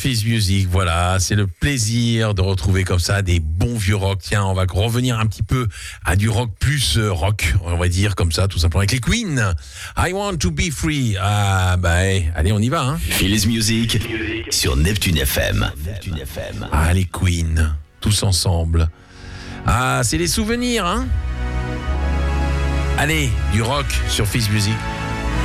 Fizz Music, voilà, c'est le plaisir de retrouver comme ça des bons vieux rock. Tiens, on va revenir un petit peu à du rock plus rock, on va dire comme ça, tout simplement, avec les Queen. I want to be free. Ah, allez, on y va, hein. Fizz Music sur Neptune FM. Ah, les Queen, tous ensemble. Ah, c'est les souvenirs, hein. Allez, du rock sur Fizz Music.